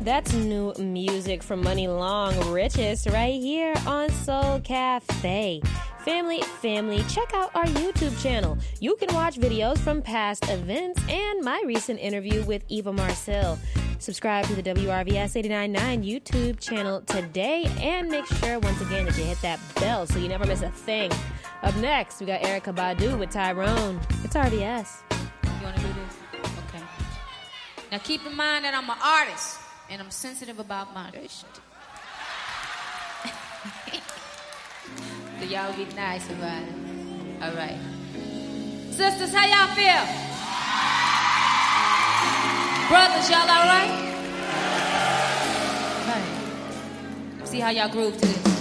That's new music from Money Long Richest right here on Soul Cafe. Family, check out our YouTube channel. You can watch videos from past events and my recent interview with Eva Marcille. Subscribe to the WRVS 89.9 YouTube channel today and make sure, once again, that you hit that bell so you never miss a thing. Up next, we got Erykah Badu with Tyrone. It's RVS. You want to do this? Okay. Now keep in mind that I'm an artist and I'm sensitive about my shit. So y'all be nice about it. All right. Sisters, how y'all feel? Brothers, y'all all right? All right. See how y'all groove to this.